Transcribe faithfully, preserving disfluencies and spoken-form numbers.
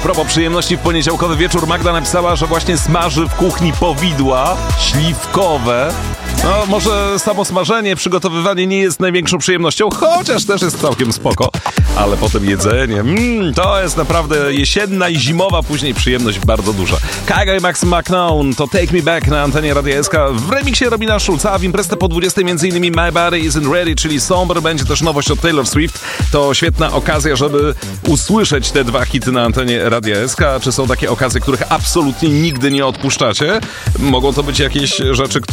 propos przyjemności w poniedziałkowy wieczór, Magda napisała, że właśnie smaży w kuchni powidła śliwkowe. No, może samo smażenie, przygotowywanie nie jest największą przyjemnością, chociaż też jest całkiem spoko. Ale potem jedzenie, mm, to jest naprawdę jesienna i zimowa później przyjemność bardzo duża. Kygo i Max McKnown to Take Me Back na antenie Radia S K w remiksie Robina Schulza, a w imprezę po dwudziestej m.in. My Body Isn't Ready, czyli Somber, będzie też nowość od Taylor Swift. To świetna okazja, żeby usłyszeć te dwa hity na antenie Radia S K. Czy są takie okazje, których absolutnie nigdy nie odpuszczacie? Mogą to być jakieś rzeczy, które